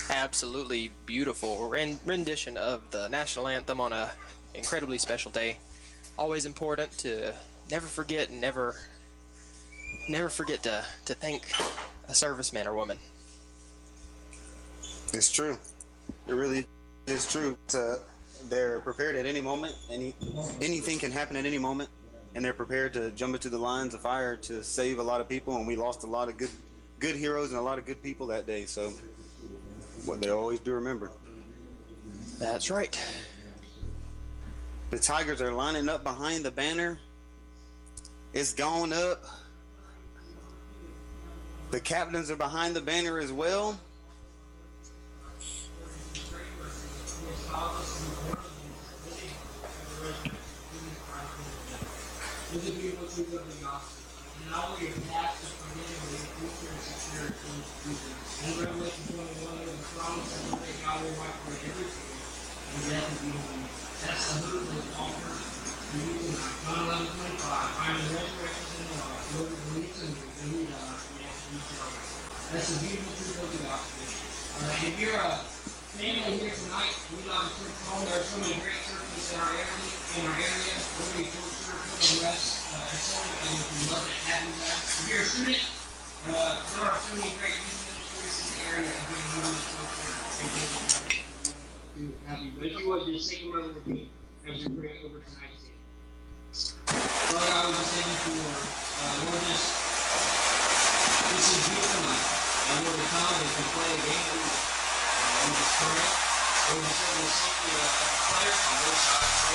Absolutely beautiful rendition of the national anthem on a incredibly special day. Always important to never forget and never forget to thank a serviceman or woman. It's true. It really is true. They're prepared at any moment. Anything can happen at any moment, and they're prepared to jump into the lines of fire to save a lot of people. And we lost a lot of good heroes and a lot of good people that day. So, what they always do remember. That's right. The Tigers are lining up behind the banner. It's gone up. The captains are behind the banner as well. This is beautiful truth of the gospel. And not only your past is forgiven, but your future and secure in Jesus. In Revelation 21, there's a promise that the great God will wipe away every tear, and death will be no more. That's the hope that is offered to you tonight. John 11:25. I am the resurrection and the life. Whoever believes in me, though he die, yet he shall live. That's the beautiful truth of the gospel. If you're a family here tonight, we'd like to put home. There are so many great churches in our area. Liberty Church, the rest, excellent, and if you love it, having that. If you're a student, there are so many great youth ministries in the area. Again, we want to have you. But if you would, just sing a moment with me as we bring over tonight's hymn. Lord God, we just thank you for, Lord, this is beautiful night. And Lord, to come and to play a game of we just pray. Lord, we certainly seek the players on both sides.